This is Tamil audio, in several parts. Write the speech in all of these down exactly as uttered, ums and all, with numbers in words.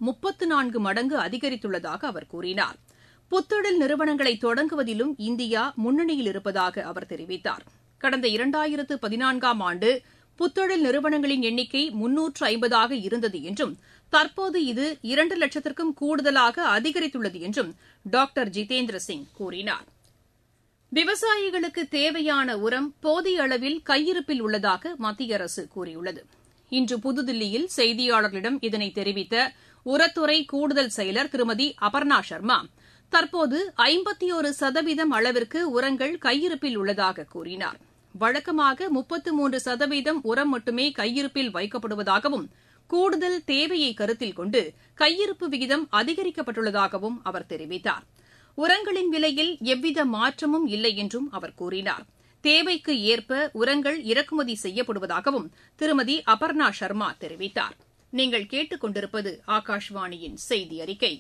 முப்பத்து நான்கு மடங்கு அதிகரித்துள்ளதாக அவர் கூறினார். புத்தொழில் நிறுவனங்களை தொடங்குவதிலும் இந்தியா முன்னணியில் இருப்பதாக அவர் தெரிவித்தார். கடந்த இரண்டாயிரத்து பதினான்காம் ஆண்டு புத்தொழில் நிறுவனங்களின் எண்ணிக்கை முன்னூற்று ஐம்பதாக இருந்தது என்றும் தற்போது இது இரண்டு லட்சத்திற்கும் கூடுதலாக அதிகரித்துள்ளது என்றும் டாக்டர் ஜிதேந்திர சிங் கூறினார். விவசாயிகளுக்கு தேவையான உரம் போதிய அளவில் கையிருப்பில் உள்ளதாக மத்திய அரசு கூறியுள்ளது. இன்று புதுதில்லியில் செய்தியாளர்களிடம் இதனை தெரிவித்த உரத்துறை கூடுதல் செயலர் திருமதி அபர்ணா சர்மா, தற்போது ஐம்பத்தொரு சதவீதம் அளவிற்கு உரங்கள் கையிருப்பில் உள்ளதாக கூறினார். வழக்கமாக முப்பத்து மூன்று சதவீதம் உரம் மட்டுமே கையிருப்பில் வைக்கப்படுவதாகவும் கூடுதல் தேவையை கருத்தில் கொண்டு கையிருப்பு விகிதம் அதிகரிக்கப்பட்டுள்ளதாகவும் அவர் தெரிவித்தார். உரங்களின் விலையில் எவ்வித மாற்றமும் இல்லை என்றும் அவர் கூறினார். தேவைக்கு ஏற்ப உரங்கள் இறக்குமதி செய்யப்படுவதாகவும் திருமதி அபர்ணா சர்மா தெரிவித்தார். நீங்கள் கேட்டுக் கொண்டிருப்பது ஆகாஷவாணியின் செய்தி அறிக்கை.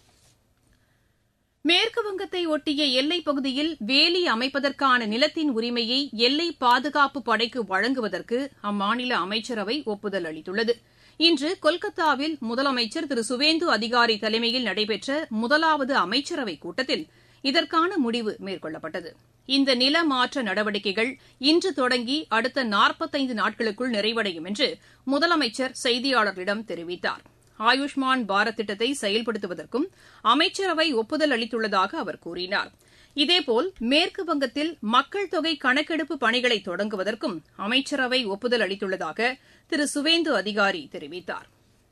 மேற்குவங்கத்தை ஒட்டிய எல்லைப் பகுதியில் வேலி அமைப்பதற்கான நிலத்தின் உரிமையை எல்லை பாதுகாப்பு படைக்கு வழங்குவதற்கு அம்மாநில அமைச்சரவை ஒப்புதல் அளித்துள்ளது. இன்று கொல்கத்தாவில் முதலமைச்சர் திரு சுவேந்து அதிகாரி தலைமையில் நடைபெற்ற முதலாவது அமைச்சரவைக் கூட்டத்தில் இதற்கான முடிவு மேற்கொள்ளப்பட்டது. இந்த நில மாற்ற நடவடிக்கைகள் இன்று தொடங்கி அடுத்த நாற்பத்தைந்து நாட்களுக்குள் நிறைவடையும் என்று முதலமைச்சர் செய்தியாளர்களிடம் தெரிவித்தார். ஆயுஷ்மான் பாரத் திட்டத்தை செயல்படுத்துவதற்கும் அமைச்சரவை ஒப்புதல் அளித்துள்ளதாக அவர் கூறினார். இதேபோல் மேற்குவங்கத்தில் மக்கள் தொகை கணக்கெடுப்பு பணிகளை தொடங்குவதற்கும் அமைச்சரவை ஒப்புதல் அளித்துள்ளதாக திரு சுவேந்து அதிகாரி தெரிவித்தார்.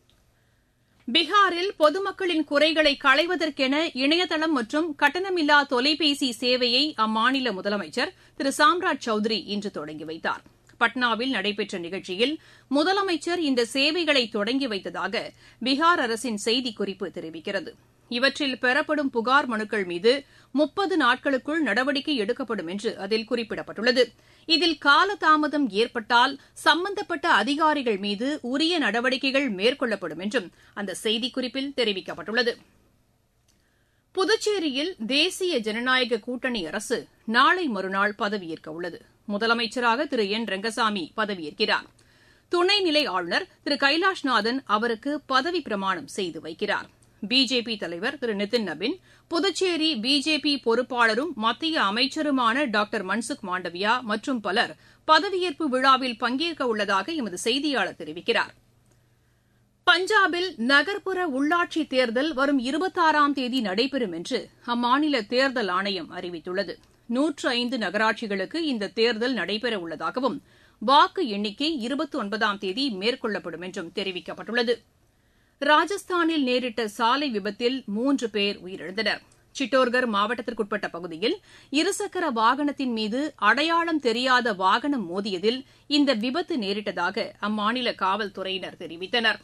பீகாரில் பொதுமக்களின் குறைகளை களைவதற்கென இணையதளம் மற்றும் கட்டணமில்லா தொலைபேசி சேவையை அம்மாநில முதலமைச்சர் திரு சாம்ராஜ் சௌத்ரி இன்று தொடங்கி வைத்தார். பட்னாவில் நடைபெற்ற நிகழ்ச்சியில் முதலமைச்சர் இந்த சேவைகளை தொடங்கி வைத்ததாக பீகார் அரசின் செய்திக்குறிப்பு தெரிவிக்கிறது. இவற்றில் பெறப்படும் புகார் மனுக்கள் மீது முப்பது நாட்களுக்குள் நடவடிக்கை எடுக்கப்படும் என்று அதில் குறிப்பிடப்பட்டுள்ளது. இதில் காலதாமதம் ஏற்பட்டால் சம்பந்தப்பட்ட அதிகாரிகள் மீது உரிய நடவடிக்கைகள் மேற்கொள்ளப்படும் என்றும் அந்த செய்திக்குறிப்பில் தெரிவிக்கப்பட்டுள்ளது. புதுச்சேரியில் தேசிய ஜனநாயக கூட்டணி அரசு நாளை மறுநாள் பதவியேற்க உள்ளது. முதலமைச்சராக திரு என் ரங்கசாமி பதவியேற்கிறார். துணைநிலை ஆளுநர் திரு கைலாஷ்நாதன் அவருக்கு பதவி பிரமாணம் செய்து வைக்கிறார். பிஜேபி தலைவர் திரு நிதின் நபின், புதுச்சேரி பிஜேபி பொறுப்பாளரும் மத்திய அமைச்சருமான டாக்டர் மன்சுக் மாண்டவியா மற்றும் பலர் பதவியேற்பு விழாவில் பங்கேற்க உள்ளதாக எமது செய்தியாளர் தெரிவிக்கிறார். பஞ்சாபில் நகர்ப்புற உள்ளாட்சி தேர்தல் வரும் இருபத்தாறாம் தேதி நடைபெறும் என்று அம்மாநில தேர்தல் ஆணையம் அறிவித்துள்ளது. நூற்று ஐந்து நகராட்சிகளுக்கு இந்த தேர்தல் நடைபெறவுள்ளதாகவும் வாக்கு எண்ணிக்கை இருபத்தி ஒன்பதாம் தேதி மேற்கொள்ளப்படும் என்றும் தெரிவிக்கப்பட்டுள்ளது. ராஜஸ்தானில் நேரிட்ட சாலை விபத்தில் மூன்று பேர் உயிரிழந்தனர். சிட்டோர்கர் மாவட்டத்திற்குட்பட்ட பகுதியில் இருசக்கர வாகனத்தின் மீது அடையாளம் தெரியாத வாகனம் மோதியதில் இந்த விபத்து நேரிட்டதாக அம்மாநில காவல்துறையினர் தெரிவித்தனர்.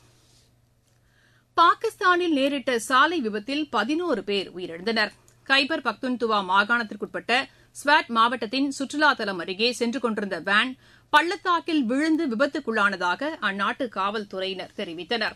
பாகிஸ்தானில் நேரிட்ட சாலை விபத்தில் பதினோரு பேர் உயிரிழந்தனர். கைபர் பக்துன்துவா மாகாணத்திற்குட்பட்ட ஸ்வாட் மாவட்டத்தின் சுற்றுலா தலம் அருகே சென்று கொண்டிருந்த வேன் பள்ளத்தாக்கில் விழுந்து விபத்துக்குள்ளானதாக அந்நாட்டு காவல்துறையினர் தெரிவித்தனர்.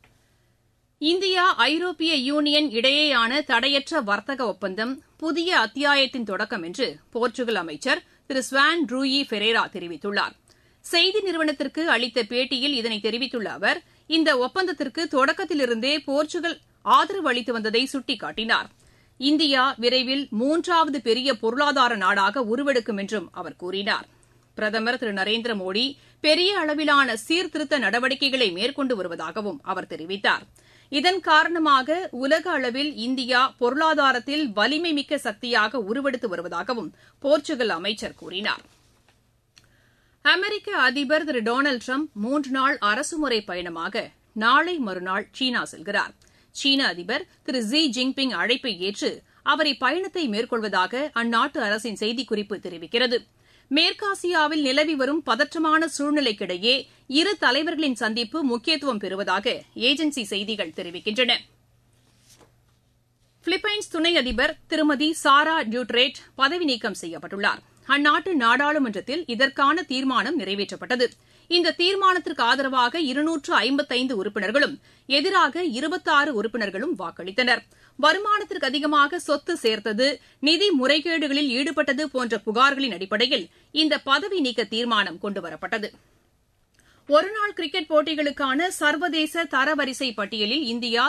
இந்தியா ஐரோப்பிய யூனியன் இடையேயான தடையற்ற வர்த்தக ஒப்பந்தம் புதிய அத்தியாயத்தின் தொடக்கம் என்று போர்ச்சுகல் அமைச்சர் திரு ஸ்வான் ரூயி ஃபெரேரா தெரிவித்துள்ளார். செய்தி நிறுவனத்திற்கு அளித்த பேட்டியில் இதனை தெரிவித்துள்ள அவர், இந்த ஒப்பந்தத்திற்கு தொடக்கத்திலிருந்தே போர்ச்சுகல் ஆதரவு அளித்து வந்ததை சுட்டிக்காட்டினார். இந்தியா விரைவில் மூன்றாவது பெரிய பொருளாதார நாடாக உருவெடுக்கும் என்றும் அவர் கூறினார். பிரதமர் திரு நரேந்திர மோடி பெரிய அளவிலான சீர்திருத்த நடவடிக்கைகளை மேற்கொண்டு வருவதாகவும் அவர் தெரிவித்தார். இதன் காரணமாக உலக அளவில் இந்தியா பொருளாதாரத்தில் வலிமை மிக்க சக்தியாக உருவெடுத்து வருவதாகவும் போர்ச்சுகல் அமைச்சர் கூறினார். அமெரிக்க அதிபர் திரு டொனால்டு டிரம்ப் மூன்று நாள் அரசுமுறை பயணமாக நாளை மறுநாள் சீனா செல்கிறார். சீன அதிபர் திரு ஜி ஜின்பிங் அழைப்பை ஏற்று அவர் இப்பயணத்தை மேற்கொள்வதாக அந்நாட்டு அரசின் செய்திக்குறிப்பு தெரிவிக்கிறது. மேற்காசியாவில் நிலவி வரும் பதற்றமான சூழ்நிலைக்கிடையே இரு தலைவர்களின் சந்திப்பு முக்கியத்துவம் பெறுவதாக ஏஜென்சி செய்திகள் தெரிவிக்கின்றன. பிலிப்பைன்ஸ் துணை அதிபர் திருமதி சாரா டியூட்ரேட் பதவி நீக்கம் செய்யப்பட்டுள்ளார். அந்நாட்டு நாடாளுமன்றத்தில் இதற்கான தீர்மானம் நிறைவேற்றப்பட்டது. இந்த தீர்மானத்திற்கு ஆதரவாக இருநூற்று ஐம்பத்தைந்து உறுப்பினர்களும் எதிராக இருபத்தாறு உறுப்பினர்களும் வாக்களித்தனர். வருமானத்திற்கு அதிகமாக சொத்து சேர்த்தது, நிதி முறைகேடுகளில் ஈடுபட்டது போன்ற புகார்களின் அடிப்படையில் இந்த பதவி நீக்க தீர்மானம் கொண்டுவரப்பட்டது. ஒருநாள் கிரிக்கெட் போட்டிகளுக்கான சர்வதேச தரவரிசை பட்டியலில் இந்தியா